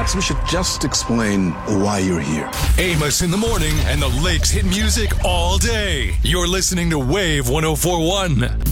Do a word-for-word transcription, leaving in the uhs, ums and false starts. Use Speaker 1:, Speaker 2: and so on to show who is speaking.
Speaker 1: Amos, we should just explain why you're here.
Speaker 2: Amos in the morning and the Lakes hit music all day. You're listening to Wave one oh four one.